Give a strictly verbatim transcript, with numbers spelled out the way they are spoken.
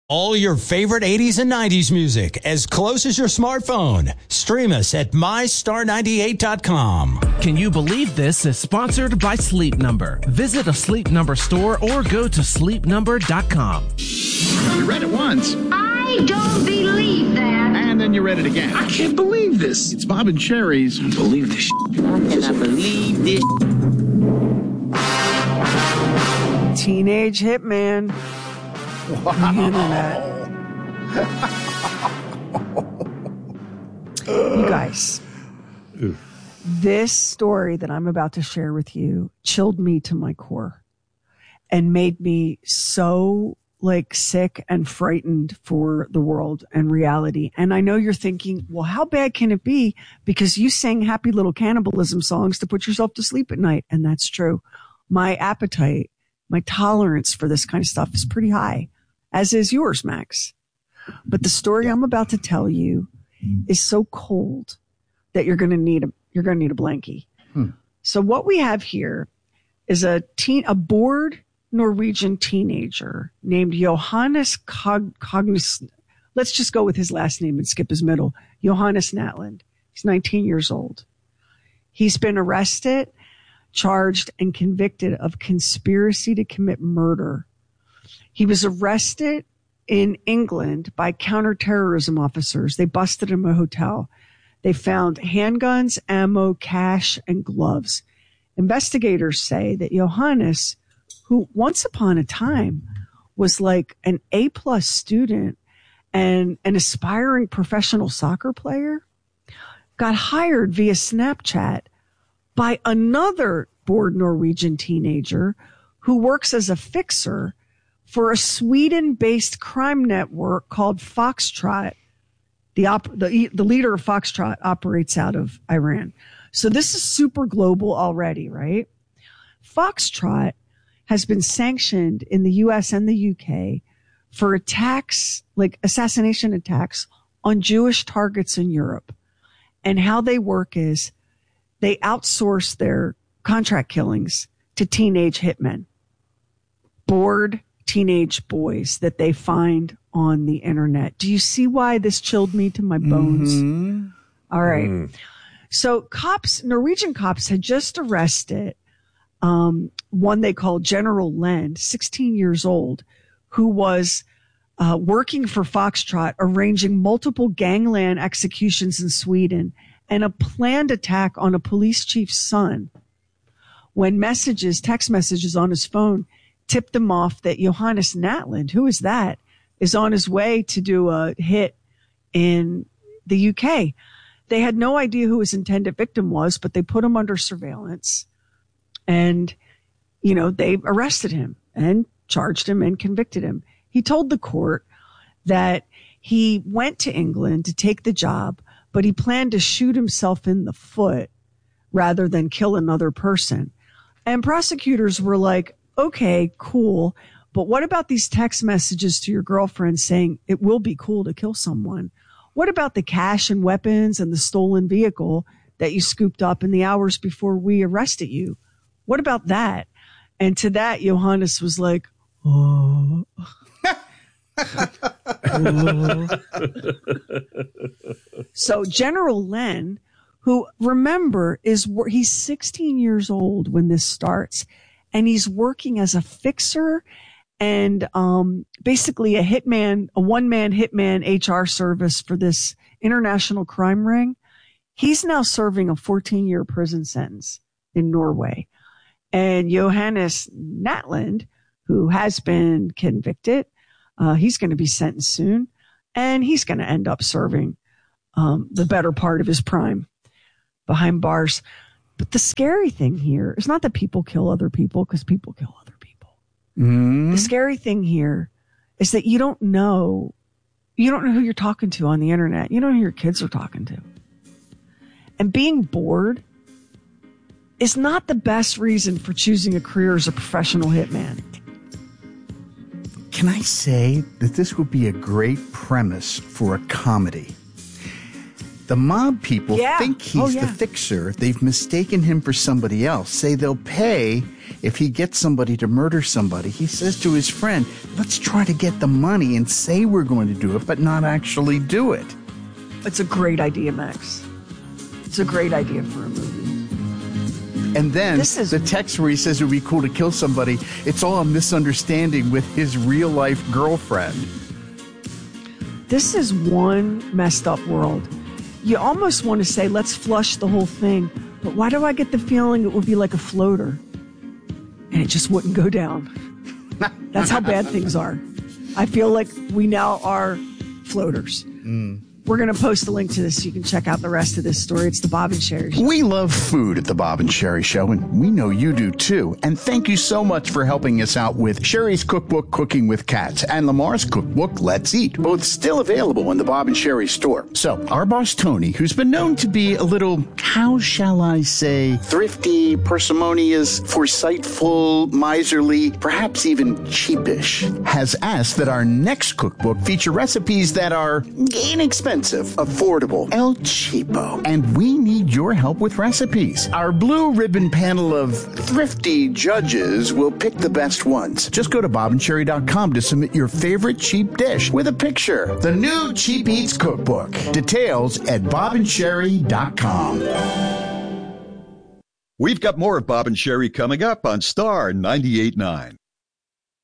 All your favorite eighties and nineties music as close as your smartphone. Stream us at my star ninety-eight dot com. Can you believe this is sponsored by Sleep Number? Visit a Sleep Number store or go to sleep number dot com. You read it once. I don't believe that. And then you read it again. I can't believe this. It's Bob and Sherry's. I don't believe this shit. I cannot believe this. Teenage Hitman. Wow. You guys, this story that I'm about to share with you chilled me to my core and made me so like sick and frightened for the world and reality. And I know you're thinking, well, how bad can it be? Because you sang happy little cannibalism songs to put yourself to sleep at night. And that's true. My appetite, my tolerance for this kind of stuff is pretty high, as is yours, Max. But the story I'm about to tell you is so cold that you're going to need a you're going to need a blankie. Hmm. So what we have here is a teen a bored Norwegian teenager named Johannes Cog- Cognis. Let's just go with his last name and skip his middle. Johannes Natland. He's nineteen years old. He's been arrested, charged, and convicted of conspiracy to commit murder. He was arrested in England by counterterrorism officers. They busted him in a hotel. They found handguns, ammo, cash, and gloves. Investigators say that Johannes, who once upon a time was like an A-plus student and an aspiring professional soccer player, got hired via Snapchat by another bored Norwegian teenager who works as a fixer for a Sweden-based crime network called Foxtrot. The, op- the the leader of Foxtrot operates out of Iran. So this is super global already, right? Foxtrot has been sanctioned in the U S and the U K for attacks, like assassination attacks on Jewish targets in Europe. And how they work is they outsource their contract killings to teenage hitmen. Bored teenage boys that they find on the internet. Do you see why this chilled me to my bones? Mm-hmm. All right. Mm. So cops, Norwegian cops had just arrested um, one they called General Len, sixteen years old, who was uh, working for Foxtrot, arranging multiple gangland executions in Sweden and a planned attack on a police chief's son. When messages, text messages on his phone tipped him off that Johannes Natland, who is that, is on his way to do a hit in the U K. They had no idea who his intended victim was, but they put him under surveillance and, you know, they arrested him and charged him and convicted him. He told the court that he went to England to take the job, but he planned to shoot himself in the foot rather than kill another person. And prosecutors were like, okay, cool. But what about these text messages to your girlfriend saying it will be cool to kill someone? What about the cash and weapons and the stolen vehicle that you scooped up in the hours before we arrested you? What about that? And to that, Johannes was like, oh. So General Len, who, remember, is he's sixteen years old when this starts, and he's working as a fixer and um, basically a hitman, a one-man hitman H R service for this international crime ring. He's now serving a fourteen-year prison sentence in Norway. And Johannes Natland, who has been convicted, uh, he's going to be sentenced soon, and he's going to end up serving um, the better part of his prime behind bars. But the scary thing here is not that people kill other people, because people kill other people. Mm. The scary thing here is that you don't know, you don't know who you're talking to on the internet. You don't know who your kids are talking to. And being bored is not the best reason for choosing a career as a professional hitman. Can I say that this would be a great premise for a comedy? The mob people yeah. think he's oh, yeah. the fixer. They've mistaken him for somebody else. Say they'll pay if he gets somebody to murder somebody, he says to his friend, let's try to get the money and say we're going to do it, but not actually do it. It's a great idea, Max. It's a great idea for a movie. And then This is- the text where he says it would be cool to kill somebody, it's all a misunderstanding with his real-life girlfriend. This is one messed up world. You almost want to say, let's flush the whole thing. But why do I get the feeling it would be like a floater? And it just wouldn't go down. That's how bad things are. I feel like we now are floaters. Mm. We're going to post a link to this so you can check out the rest of this story. It's the Bob and Sherry Show. We love food at the Bob and Sherry Show, and we know you do too. And thank you so much for helping us out with Sherry's cookbook, Cooking with Cats, and Lamar's cookbook, Let's Eat, both still available in the Bob and Sherry store. So, our boss Tony, who's been known to be a little, how shall I say, thrifty, parsimonious, foresightful, miserly, perhaps even cheapish, has asked that our next cookbook feature recipes that are inexpensive, affordable, El Cheapo. And we need your help with recipes. Our blue ribbon panel of thrifty judges will pick the best ones. Just go to bob and sherry dot com to submit your favorite cheap dish with a picture. The new Cheap Eats Cookbook. Details at bob and sherry dot com. We've got more of Bob and Sherry coming up on Star ninety-eight point nine.